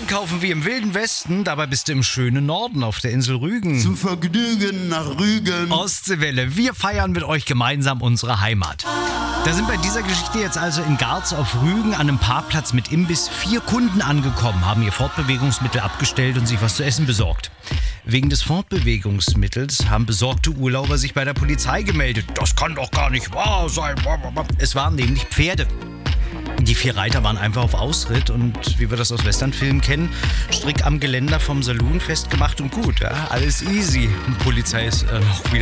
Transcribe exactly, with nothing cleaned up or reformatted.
einkaufen wie im Wilden Westen, dabei bist du im schönen Norden auf der Insel Rügen. Zum Vergnügen nach Rügen. Ostseewelle, wir feiern mit euch gemeinsam unsere Heimat. Da sind bei dieser Geschichte jetzt also in Garz auf Rügen an einem Parkplatz mit Imbiss vier Kunden angekommen, haben ihr Fortbewegungsmittel abgestellt und sich was zu essen besorgt. Wegen des Fortbewegungsmittels haben besorgte Urlauber sich bei der Polizei gemeldet. Das kann doch gar nicht wahr sein. Es waren nämlich Pferde. Die vier Reiter waren einfach auf Ausritt und, wie wir das aus Westernfilmen kennen, strick am Geländer vom Saloon festgemacht und gut, ja, alles easy. Die Polizei ist äh, noch wieder